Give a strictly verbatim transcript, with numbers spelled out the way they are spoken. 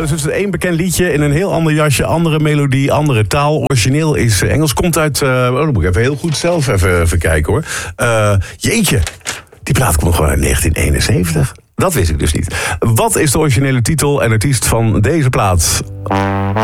Dus het is één bekend liedje in een heel ander jasje, andere melodie, andere taal. Origineel is Engels, komt uit... Uh, oh, dan moet ik even heel goed zelf even, even kijken hoor. Uh, jeetje, die plaat komt gewoon uit negentien eenenzeventig. Dat wist ik dus niet. Wat is de originele titel en artiest van deze plaat?